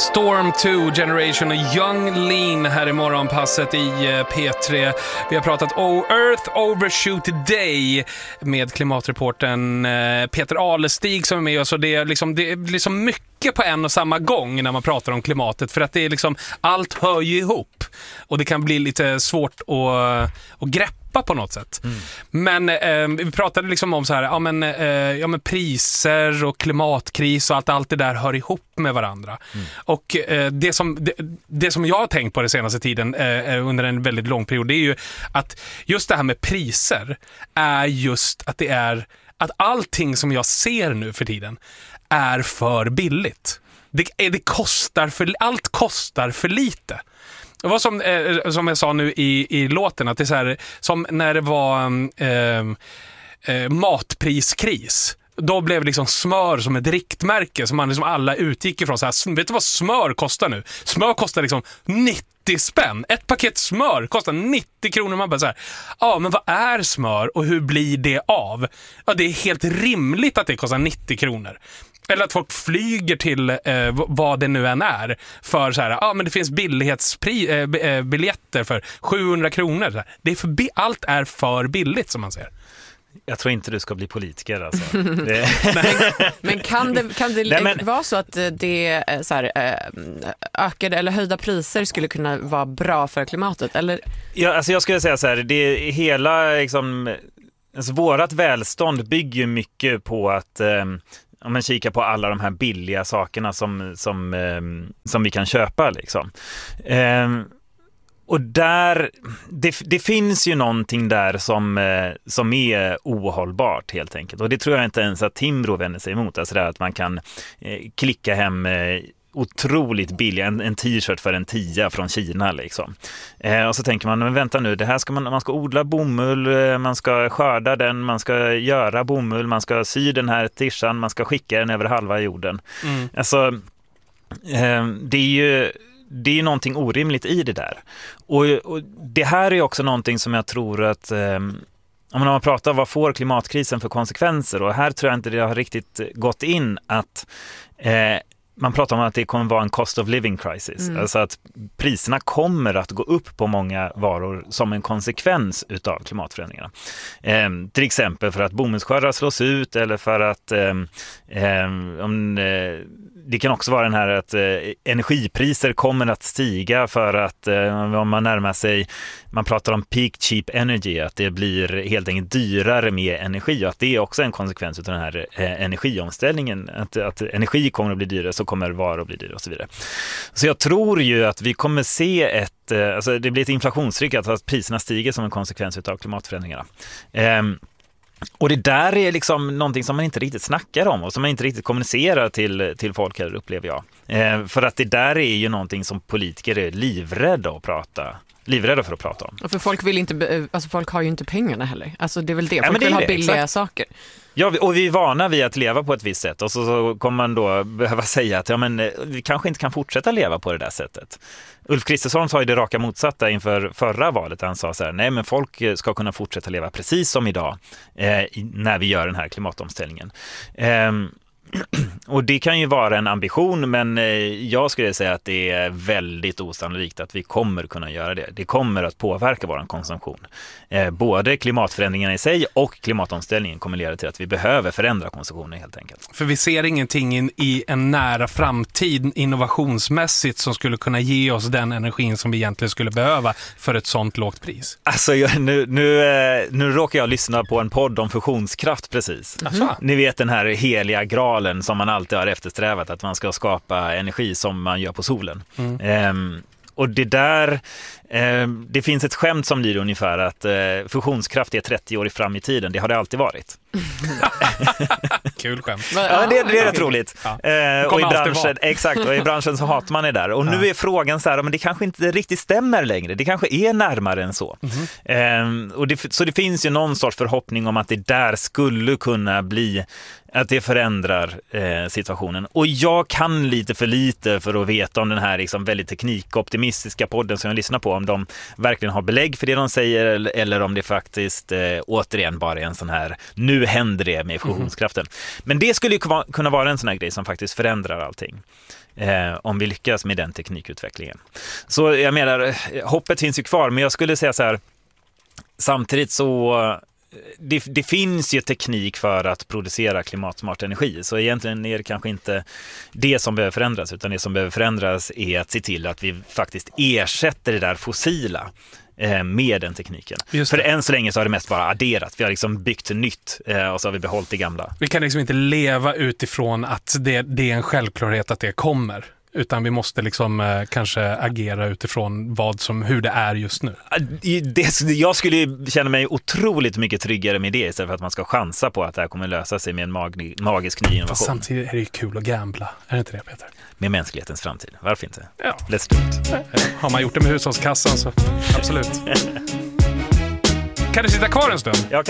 Storm 2 Generation och Young Lean här i morgonpasset i P3. Vi har pratat Earth Overshoot Day med klimatreporten Peter Alestig som är med oss. Och det är liksom mycket på en och samma gång när man pratar om klimatet, för att det är liksom, allt hör ju ihop och det kan bli lite svårt att greppa på något sätt. Men vi pratade liksom om så här, men priser och klimatkris och allt det där hör ihop med varandra. Och det som jag har tänkt på den senaste tiden under en väldigt lång period, det är ju att just det här med priser är just att det är att allting som jag ser nu för tiden är för billigt. Allt kostar för lite. Det var som jag sa nu i låten, att det är så här, som när det var matpriskris. Då blev liksom smör som ett riktmärke som man liksom alla utgick ifrån. Så här, vet du vad smör kostar nu? Smör kostar liksom 90 spänn. Ett paket smör kostar 90 kronor. Man bara så här, men vad är smör och hur blir det av? Ja, det är helt rimligt att det kostar 90 kronor. Eller att folk flyger till vad det nu än är för så här, men det finns biljetter för 700 kronor. Så här. Det är allt är för billigt, som man säger. Jag tror inte du ska bli politiker alltså. Men kan det vara så att det så här, ökade eller höjda priser skulle kunna vara bra för klimatet? Eller? Ja, alltså jag skulle säga så här, det är hela liksom, alltså vårat välstånd bygger mycket på att om man kikar på alla de här billiga sakerna som vi kan köpa liksom. Och där, det finns ju någonting där som är ohållbart helt enkelt. Och det tror jag inte ens att Timbro vänder sig emot. Alltså det är att man kan klicka hem otroligt billig, en t-shirt för en 10 från Kina liksom. Och så tänker man, men vänta nu, det här ska man ska odla bomull, man ska skörda den, man ska göra bomull, man ska sy den här tishan, man ska skicka den över halva jorden. Alltså, det är ju någonting orimligt i det där. Och det här är också någonting som jag tror att om man pratar om vad får klimatkrisen för konsekvenser, och här tror jag inte det har riktigt gått in att man pratar om att det kommer vara en cost of living crisis. Alltså att priserna kommer att gå upp på många varor som en konsekvens utav klimatförändringarna. Till exempel för att bomullsskördar slås ut, eller för att det kan också vara den här att energipriser kommer att stiga för att om man närmar sig, man pratar om peak cheap energy, att det blir helt enkelt dyrare med energi, och att det är också en konsekvens av den här energiomställningen, att energi kommer att bli dyrare, så kommer varor att bli dyrare och så vidare. Så jag tror ju att vi kommer se alltså det blir ett inflationstryck, att priserna stiger som en konsekvens av klimatförändringarna. Och det där är liksom någonting som man inte riktigt snackar om och som man inte riktigt kommunicerar till folk här, upplever jag. För att det där är ju någonting som politiker är livrädda för att prata om. Och för folk vill inte, alltså folk har ju inte pengarna heller. Alltså det är väl det, folk vill ha billiga saker. Ja, och vi är vana vid att leva på ett visst sätt, och så kommer man då behöva säga att vi kanske inte kan fortsätta leva på det där sättet. Ulf Kristersson sa ju det raka motsatta inför förra valet. Han sa så här, nej men folk ska kunna fortsätta leva precis som idag när vi gör den här klimatomställningen. Och det kan ju vara en ambition, men jag skulle säga att det är väldigt osannolikt att vi kommer kunna göra det. Det kommer att påverka vår konsumtion. Både klimatförändringarna i sig och klimatomställningen kommer leda till att vi behöver förändra konsumtionen helt enkelt. För vi ser ingenting i en nära framtid innovationsmässigt som skulle kunna ge oss den energin som vi egentligen skulle behöva för ett sånt lågt pris. Alltså nu råkar jag lyssna på en podd om fusionskraft precis. Ni vet den här heliga graalen som man alltid har eftersträvat, att man ska skapa energi som man gör på solen. Och det där, det finns ett skämt som blir ungefär att fusionskraft är 30 år fram i tiden. Det har det alltid varit. Kul skämt. Ja, det är rätt roligt. Ja. Och i branschen, exakt, och i branschen så hatar man det där. Och nu är frågan så här, men det kanske inte riktigt stämmer längre. Det kanske är närmare än så. Och så det finns ju någon sorts förhoppning om att det där skulle kunna bli Att det förändrar situationen. Och jag kan lite för lite för att veta om den här liksom väldigt teknikoptimistiska podden som jag lyssnar på, om de verkligen har belägg för det de säger eller om det faktiskt återigen bara är en sån här, nu händer det med fusionskraften. Men det skulle ju kunna vara en sån här grej som faktiskt förändrar allting. Om vi lyckas med den teknikutvecklingen. Så jag menar, hoppet finns ju kvar, men jag skulle säga så här, samtidigt så det finns ju teknik för att producera klimatsmart energi, så egentligen är det kanske inte det som behöver förändras, utan det som behöver förändras är att se till att vi faktiskt ersätter det där fossila med den tekniken. För än så länge så har det mest bara adderat. Vi har liksom byggt nytt och så har vi behållit det gamla. Vi kan liksom inte leva utifrån att det är en självklarhet att det kommer. Utan vi måste liksom kanske agera utifrån hur det är just nu. Jag skulle känna mig otroligt mycket tryggare med det istället för att man ska chansa på att det här kommer lösa sig med en magisk ny innovation. Samtidigt är det ju kul att gambla. Är det inte det, Peter? Med mänsklighetens framtid. Varför inte? Ja. Let's do it. Har man gjort det med hushållskassan så absolut. Kan du sitta kvar en stund? Jag